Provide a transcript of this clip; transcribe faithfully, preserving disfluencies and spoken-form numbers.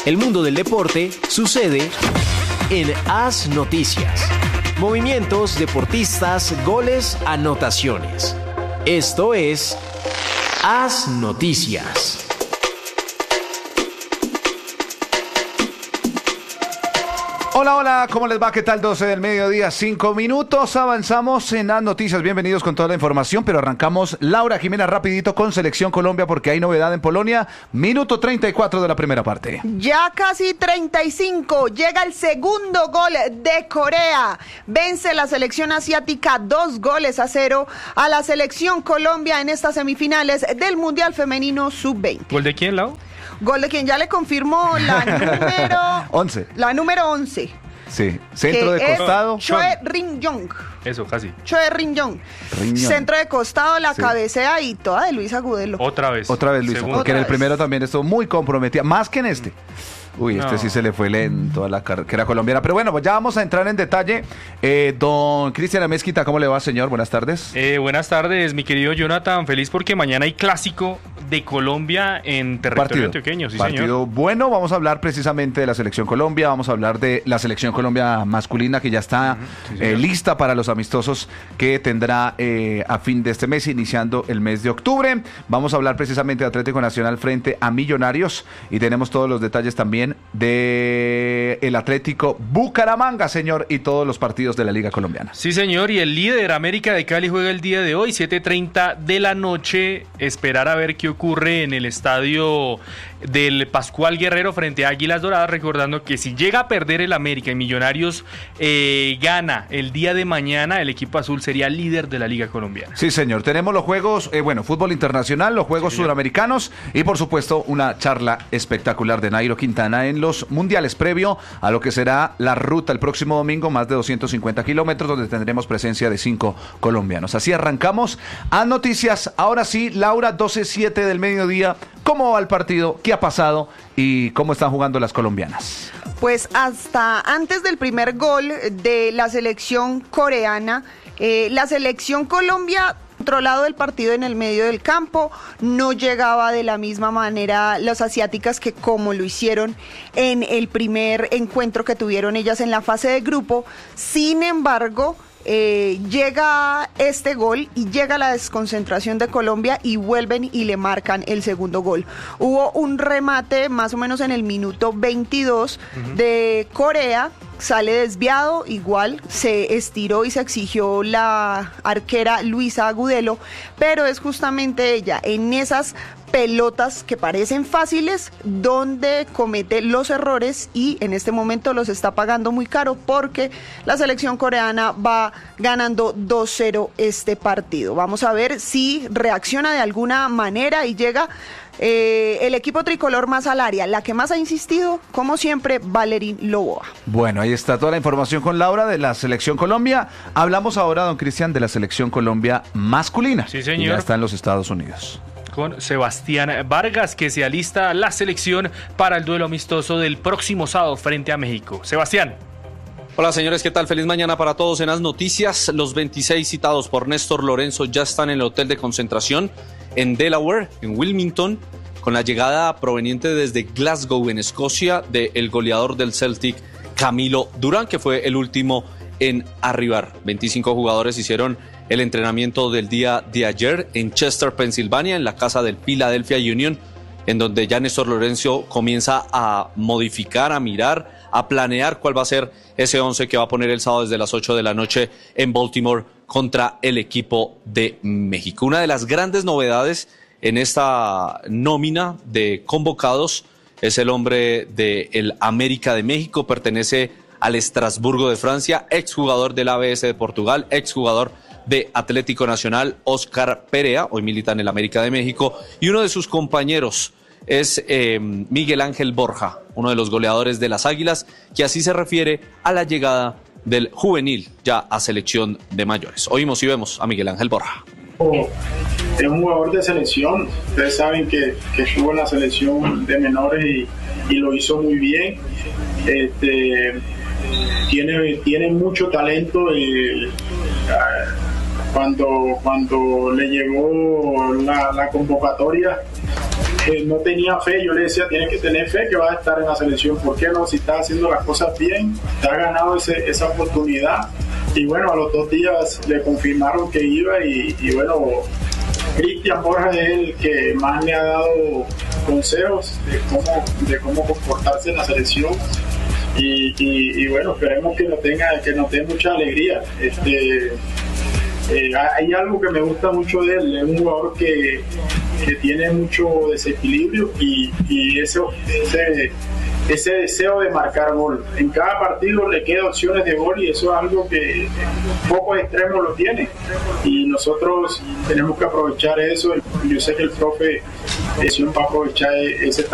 El mundo del deporte sucede en AS Noticias. Movimientos, deportistas, goles, anotaciones. Esto es AS Noticias. Hola, hola, ¿cómo les va? ¿Qué tal? doce del mediodía, cinco minutos. Avanzamos en las noticias. Bienvenidos con toda la información, pero arrancamos. Laura Jimena, rapidito con Selección Colombia porque hay novedad en Polonia. Minuto treinta y cuatro de la primera parte. Ya casi treinta y cinco. Llega el segundo gol de Corea. Vence la selección asiática dos goles a cero a la Selección Colombia en estas semifinales del Mundial Femenino sub veinte. ¿Gol de quién, Lau? Gol de quien ya le confirmó la número once. La número once. Sí, centro de costado. Choe Rin-yong. Eso, casi. Choe Rin-yong. Centro de costado, la sí. cabecea y toda de Luis Agudelo. Otra vez. Otra vez, Luis, porque en el vez. primero también estuvo muy comprometida, más que en este. Uy, este no. sí se le fue lento a la carrera colombiana. Pero bueno, pues ya vamos a entrar en detalle. Eh, don Cristian Amezquita, ¿cómo le va, señor? Buenas tardes. Eh, buenas tardes, mi querido Jonathan. Feliz porque mañana hay clásico de Colombia en territorio partido, antioqueño. Sí, partido señor. bueno. Vamos a hablar precisamente de la Selección Colombia. Vamos a hablar de la Selección Colombia masculina que ya está uh-huh. sí, eh, lista para los amistosos que tendrá eh, a fin de este mes, iniciando el mes de octubre. Vamos a hablar precisamente de Atlético Nacional frente a Millonarios y tenemos todos los detalles también de el Atlético Bucaramanga, señor, y todos los partidos de la Liga Colombiana. Sí, señor, y el líder América de Cali juega el día de hoy, siete treinta de la noche. Esperar a ver qué ocurre en el estadio del Pascual Guerrero frente a Águilas Doradas, recordando que si llega a perder el América y Millonarios eh, gana el día de mañana, el equipo azul sería líder de la Liga Colombiana. Sí, señor, tenemos los juegos, eh, bueno, fútbol internacional, los juegos sí, sudamericanos y por supuesto una charla espectacular de Nairo Quintana en los mundiales previo a lo que será la ruta el próximo domingo, más de doscientos cincuenta kilómetros, donde tendremos presencia de cinco colombianos. Así arrancamos a noticias. Ahora sí, Laura, doce siete del mediodía. ¿Cómo va el partido? ¿Qué ha pasado? ¿Y cómo están jugando las colombianas? Pues hasta antes del primer gol de la selección coreana, eh, la selección Colombia controlado el partido en el medio del campo, no llegaba de la misma manera las asiáticas que como lo hicieron en el primer encuentro que tuvieron ellas en la fase de grupo. Sin embargo, Eh, llega este gol y llega la desconcentración de Colombia y vuelven y le marcan el segundo gol. Hubo un remate más o menos en el minuto veintidós uh-huh. de Corea, sale desviado, igual se estiró y se exigió la arquera Luisa Agudelo, pero es justamente ella en esas pelotas que parecen fáciles donde comete los errores y en este momento los está pagando muy caro porque la selección coreana va ganando dos cero este partido. Vamos a ver si reacciona de alguna manera y llega Eh, el equipo tricolor más al área. La que más ha insistido, como siempre, Valerín Loboa. Bueno, ahí está toda la información con Laura de la Selección Colombia. Hablamos ahora, don Cristian, de la Selección Colombia masculina. Sí, señor. Que ya está en los Estados Unidos. Con Sebastián Vargas, que se alista la selección para el duelo amistoso del próximo sábado frente a México. Sebastián. Hola señores, ¿qué tal? Feliz mañana para todos en las noticias. Los veintiséis citados por Néstor Lorenzo ya están en el hotel de concentración en Delaware, en Wilmington, con la llegada proveniente desde Glasgow, en Escocia, del goleador del Celtic, Camilo Durán, que fue el último en arribar. veinticinco jugadores hicieron el entrenamiento del día de ayer en Chester, Pensilvania, en la casa del Philadelphia Union, en donde ya Néstor Lorenzo comienza a modificar, a mirar, a planear cuál va a ser ese once que va a poner el sábado desde las ocho de la noche en Baltimore contra el equipo de México. Una de las grandes novedades en esta nómina de convocados es el hombre del América de México, pertenece al Estrasburgo de Francia, exjugador del A B S de Portugal, exjugador de Atlético Nacional, Óscar Perea, hoy milita en el América de México, y uno de sus compañeros es eh, Miguel Ángel Borja, uno de los goleadores de las Águilas, que así se refiere a la llegada del juvenil ya a selección de mayores. Oímos y vemos a Miguel Ángel Borja. Es un jugador de selección, ustedes saben que, que estuvo en la selección de menores y, y lo hizo muy bien. Este, tiene, tiene mucho talento y cuando, cuando le llegó la, la convocatoria, eh, no tenía fe. Yo le decía, tienes que tener fe que vas a estar en la selección. ¿Por qué no? Si estás haciendo las cosas bien, te has ganado ese, esa oportunidad. Y bueno, a los dos días le confirmaron que iba y, y bueno, Cristian Borja es el que más me ha dado consejos de cómo, de cómo comportarse en la selección. Y, y, y bueno, esperemos que nos tenga, que nos dé mucha alegría. Este, eh, hay algo que me gusta mucho de él, es un jugador que, que tiene mucho desequilibrio y, y ese, ese, ese deseo de marcar gol. En cada partido le queda opciones de gol y eso es algo que pocos extremos lo tienen. Y nosotros tenemos que aprovechar eso. Yo sé que el profe va a aprovechar ese talento.